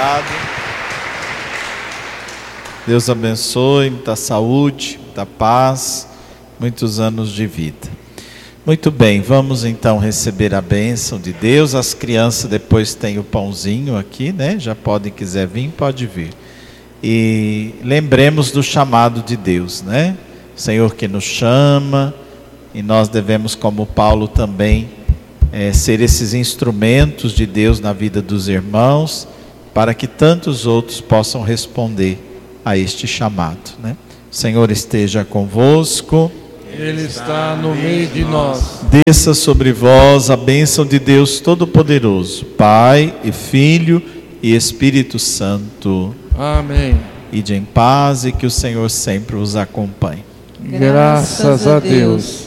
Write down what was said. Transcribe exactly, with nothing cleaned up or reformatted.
Obrigado. Deus abençoe, muita saúde, muita paz, muitos anos de vida. Muito bem, vamos então receber a bênção de Deus. As crianças depois têm o pãozinho aqui, né? Já podem, quiser vir, pode vir. E lembremos do chamado de Deus, né? O Senhor que nos chama, e nós devemos, como Paulo também, é, ser esses instrumentos de Deus na vida dos irmãos, para que tantos outros possam responder a este chamado, né? O Senhor esteja convosco. Ele está no meio de nós. Desça sobre vós a bênção de Deus Todo-Poderoso, Pai e Filho e Espírito Santo. Amém. Ide em paz e que o Senhor sempre os acompanhe. Graças a Deus.